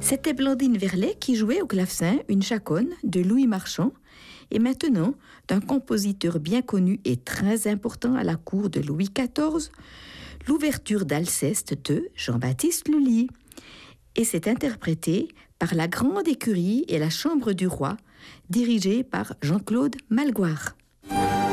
C'était Blandine Verlet qui jouait au clavecin une chaconne de Louis Marchand et maintenant d'un compositeur bien connu et très important à la cour de Louis XIV, l'ouverture d'Alceste de Jean-Baptiste Lully. Et c'est interprété par la Grande Écurie et la Chambre du Roi, dirigée par Jean-Claude Malgoire.